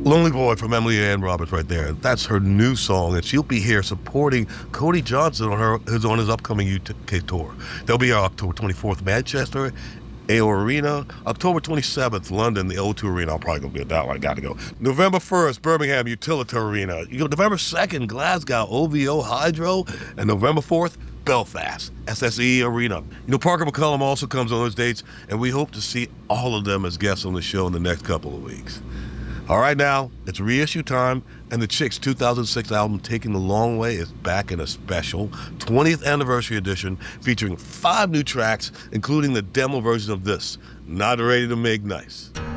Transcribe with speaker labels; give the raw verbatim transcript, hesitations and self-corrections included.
Speaker 1: Lonely Boy from Emily Ann Roberts right there. That's her new song, and she'll be here supporting Cody Johnson on her his on his upcoming U K tour. They'll be here October twenty-fourth, Manchester, A O Arena. October twenty-seventh, London, the O two Arena. I'm probably going to be at that one. I got to go. November first, Birmingham, Utilita Arena. You go November second, Glasgow, O V O Hydro. And November fourth, Belfast, S S E Arena. You know, Parker McCollum also comes on those dates, and we hope to see all of them as guests on the show in the next couple of weeks. All right, now, it's reissue time, and the Chicks' two thousand six album, Taking the Long Way, is back in a special twentieth anniversary edition featuring five new tracks, including the demo version of this, Not Ready to Make Nice.